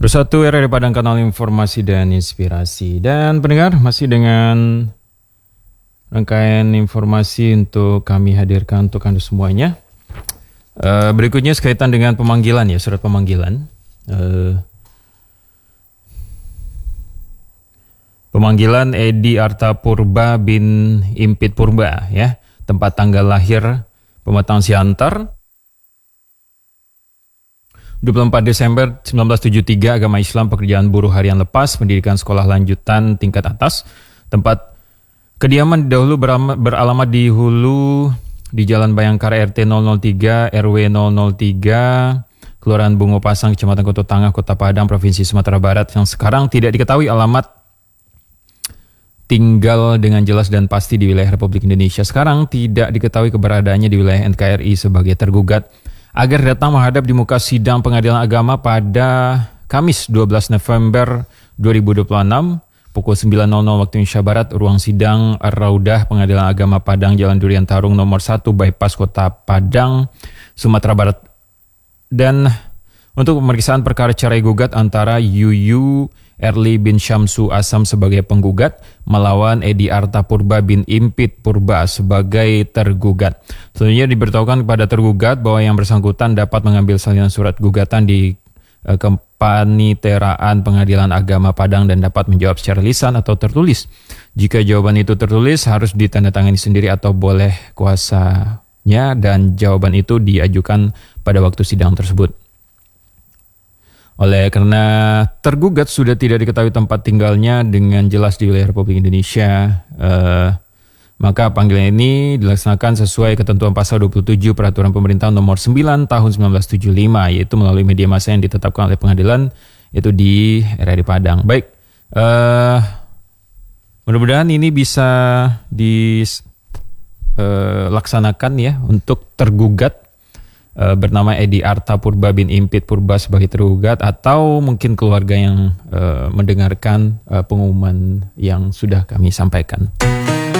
Bersatu RRI Padang, kanal informasi dan inspirasi. Dan pendengar, masih dengan rangkaian informasi untuk kami hadirkan untuk Anda semuanya. Berikutnya sekaitan dengan pemanggilan ya, surat pemanggilan. Pemanggilan Edi Artapurba bin Impit Purba ya, tempat tanggal lahir Pematang Siantar 24 Desember 1973, agama Islam, pekerjaan buruh harian lepas, pendidikan sekolah lanjutan tingkat atas. Tempat kediaman dahulu beralamat di Hulu, di Jalan Bayangkara RT 003 RW 003, Kelurahan Bungo Pasang, Kecamatan Kota Tangah, Kota Padang, Provinsi Sumatera Barat, yang sekarang tidak diketahui alamat tinggal dengan jelas dan pasti di wilayah Republik Indonesia. Sekarang tidak diketahui keberadaannya di wilayah NKRI sebagai tergugat, agar datang menghadap di muka sidang Pengadilan Agama pada Kamis 12 November 2026 pukul 9.00 waktu Indonesia Barat, ruang sidang Ar-Raudah Pengadilan Agama Padang, Jalan Durian Tarung nomor 1, Bypass Kota Padang, Sumatera Barat. Dan untuk pemeriksaan perkara cerai gugat antara Yuyu Erli bin Syamsu Asam sebagai penggugat melawan Edi Artapurba bin Impit Purba sebagai tergugat. Selanjutnya diberitahukan kepada tergugat bahwa yang bersangkutan dapat mengambil salinan surat gugatan di kepaniteraan Pengadilan Agama Padang dan dapat menjawab secara lisan atau tertulis. Jika jawaban itu tertulis, harus ditandatangani sendiri atau boleh kuasanya, dan jawaban itu diajukan pada waktu sidang tersebut. Oleh karena tergugat sudah tidak diketahui tempat tinggalnya dengan jelas di wilayah Republik Indonesia, maka panggilan ini dilaksanakan sesuai ketentuan pasal 27 Peraturan Pemerintah nomor 9 tahun 1975, yaitu melalui media massa yang ditetapkan oleh pengadilan, yaitu di RRI Padang. Baik, mudah-mudahan ini bisa dilaksanakan ya untuk tergugat bernama Edi Artapurba bin Impit Purba sebagai tergugat, atau mungkin keluarga yang mendengarkan pengumuman yang sudah kami sampaikan.